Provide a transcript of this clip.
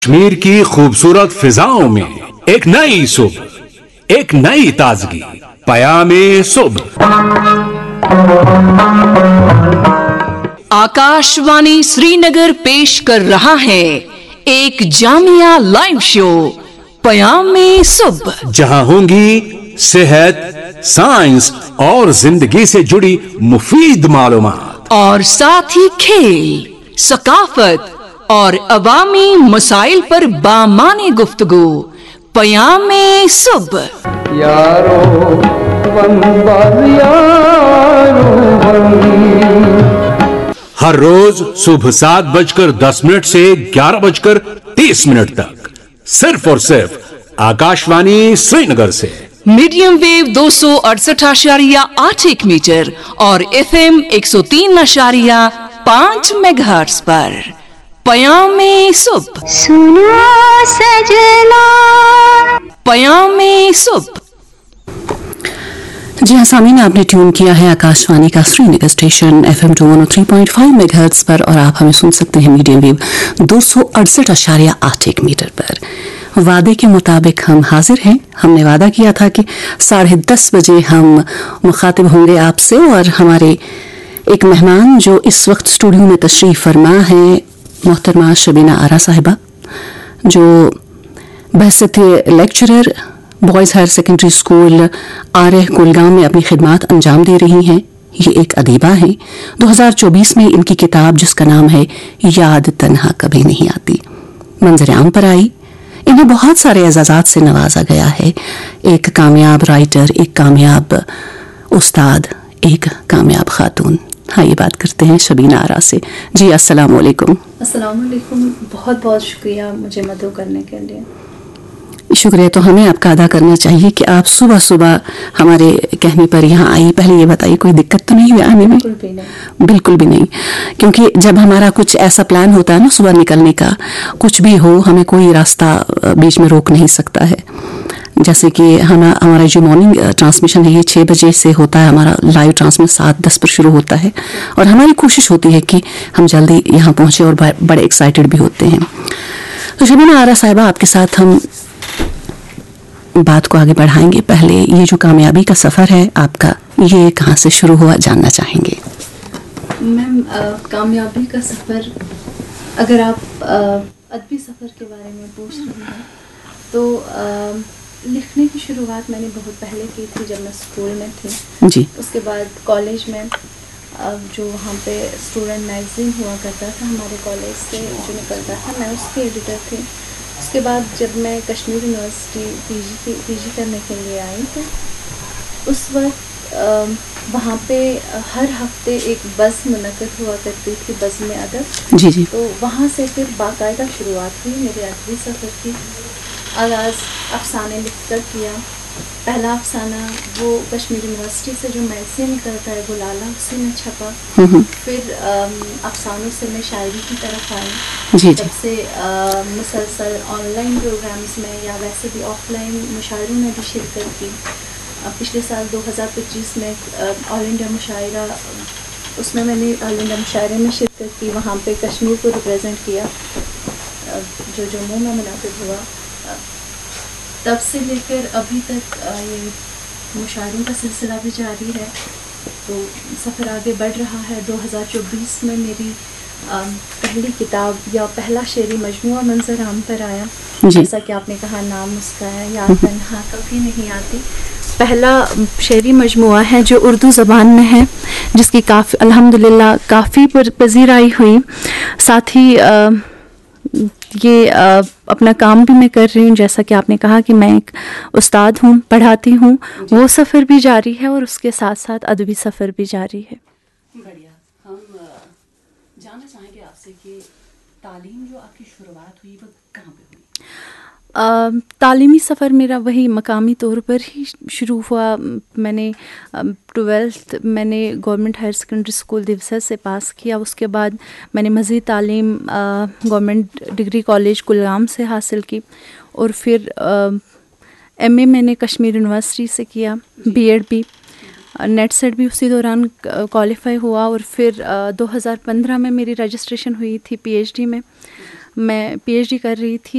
کشمیر کی خوبصورت فضاؤں میں ایک نئی صبح، ایک نئی تازگی، پیام صبح۔ آکاشوانی سری نگر پیش کر رہا ہے ایک جامعہ لائیو شو پیام صبح، جہاں ہوں گی صحت، سائنس اور زندگی سے جڑی مفید معلومات، اور ساتھ ہی کھیل، ثقافت اور عوامی مسائل پر بامعنی گفتگو۔ پیام صبح۔ یارو ہر روز صبح 7:10 سے 11:30 تک، صرف اور صرف آکاشوانی سری نگر سے، میڈیم ویو 268.8 میٹر اور FM 103.5 میگا ہرٹز پر۔ پیام صبح، سنو سجنا، پیام صبح۔ جی ہاں سامعین، آپ نے ٹیون کیا ہے آکاشوانی کا سری Nagar station FM 103.5 mega hertz پر، اور آپ ہمیں سن سکتے ہیں میڈیم ویو 268.8 میٹر پر۔ وعدے کے مطابق ہم حاضر ہیں۔ ہم نے وعدہ کیا تھا کہ 10:30 بجے ہم مخاطب ہوں گے آپ سے، اور ہمارے ایک مہمان جو اس وقت اسٹوڈیو میں تشریف فرما ہے، محترمہ شبینہ آرا صاحبہ، جو بحثیت lecturer boys higher secondary school آرہ کولگام میں اپنی خدمات انجام دے رہی ہیں۔ یہ ایک ادیبہ ہیں۔ 2024 میں ان کی کتاب جس کا نام ہے یاد تنہا کبھی نہیں آتی منظر عام پر آئی۔ انہیں بہت سارے اعزازات سے نوازا گیا ہے۔ ایک کامیاب رائٹر، ایک کامیاب استاد، ایک کامیاب خاتون۔ ہاں، یہ بات کرتے ہیں شبینہ آرا سے۔ جی السلام علیکم۔ السلام علیکم، بہت بہت شکریہ مجھے مدعو کرنے کے لیے۔ شکریہ تو ہمیں آپ کا ادا کرنا چاہیے کہ آپ صبح صبح ہمارے کہنے پر یہاں آئی۔ پہلے یہ بتائیے کوئی دقت تو نہیں ہوئی آنے میں؟ بالکل بھی نہیں، بالکل بھی نہیں، کیونکہ جب ہمارا کچھ ایسا پلان ہوتا ہے نا صبح نکلنے کا، کچھ بھی ہو، ہمیں کوئی راستہ بیچ میں روک نہیں سکتا ہے۔ جیسے کہ ہمارا جو مارننگ ٹرانسمیشن ہے یہ 6 بجے سے ہوتا ہے، ہمارا لائیو ٹرانسمیشن 7:10 پر شروع ہوتا ہے، اور ہماری کوشش ہوتی ہے کہ ہم جلدی یہاں پہنچے، اور بڑے ایکسائٹیڈ بھی ہوتے ہیں۔ تو شبینہ آرا صاحبہ، آپ کے ساتھ ہم بات کو آگے بڑھائیں گے۔ پہلے یہ جو کامیابی کا سفر ہے آپ کا، یہ کہاں سے شروع ہوا جاننا چاہیں گے؟ میم کامیابی کا سفر، اگر آپ ادبی سفر کے بارے میں پوچھ رہے ہیں تو لکھنے کی شروعات میں نے بہت پہلے کی تھی، جب میں اسکول میں تھی۔ جی۔ اس کے بعد کالج میں جو وہاں پہ اسٹوڈنٹ میگزین ہوا کرتا تھا ہمارے کالج سے جو نکلتا تھا، میں اس کی ایڈیٹر تھی۔ اس کے بعد جب میں کشمیر یونیورسٹی پی جی کرنے کے لیے آئی تو اس وقت وہاں پہ ہر ہفتے ایک بس منعقد ہوا کرتی تھی، بزم ادب۔ جی جی۔ تو وہاں سے پھر باقاعدہ شروعات ہوئی میرے ادبی سفر کی۔ آغاز افسانے لکھ کر کیا۔ پہلا افسانہ وہ کشمیر یونیورسٹی سے جو میگزین نکلتا ہے گلالہ، اسی میں چھپا۔ پھر افسانوں سے میں شاعری کی طرف آئی۔ جی۔ تب سے مسلسل آن لائن پروگرامز میں یا ویسے بھی آف لائن مشاعروں میں بھی شرکت کی۔ پچھلے سال 2025 میں آل انڈیا مشاعرہ، اس میں نے آل انڈیا مشاعرے میں شرکت کی، وہاں پہ کشمیر کو ریپرزینٹ کیا جو جموں میں منعقد ہوا۔ تب سے لے کر ابھی تک یہ مشاعروں کا سلسلہ بھی جاری ہے، تو سفر آگے بڑھ رہا ہے۔ 2024 میں میری پہلی کتاب یا پہلا شعری مجموعہ منظر عام پر آیا۔ جیسا کہ آپ نے کہا، نام اس کا ہے یاد تنہا کبھی نہیں آتی۔ پہلا شعری مجموعہ ہے جو اردو زبان میں ہے، جس کی الحمدللہ کافی پذیرائی ہوئی۔ ساتھ ہی یہ اپنا کام بھی میں کر رہی ہوں، جیسا کہ آپ نے کہا کہ میں ایک استاد ہوں، پڑھاتی ہوں، وہ سفر بھی جاری ہے، اور اس کے ساتھ ساتھ ادبی سفر بھی جاری ہے۔ بڑھیا۔ ہم جاننا چاہیں گے آپ سے کہ تعلیم جو آپ کی شروعات ہوئی وہ کہاں پہ ہوئی؟ تعلیمی سفر میرا وہی مقامی طور پر ہی شروع ہوا۔ میں نے 12th میں نے government higher secondary school Devsar سے پاس کیا۔ اس کے بعد میں نے مزید تعلیم گورنمنٹ ڈگری کالج کولگام سے حاصل کی، اور پھر MA میں نے کشمیر یونیورسٹی سے کیا، BEd بھی، نیٹ سیٹ بھی اسی دوران کوالیفائی ہوا، اور پھر 2015 میں میری رجسٹریشن ہوئی تھی PhD میں۔ میں پی ایچ ڈی کر رہی تھی